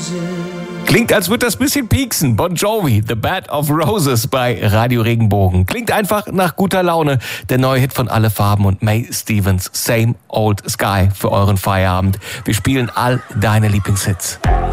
Klingt, als würde das bisschen pieksen. Bon Jovi, The Bed of Roses bei Radio Regenbogen. Klingt einfach nach guter Laune. Der neue Hit von Alle Farben und May Stevens, Same Old Sky für euren Feierabend. Wir spielen all deine Lieblingshits.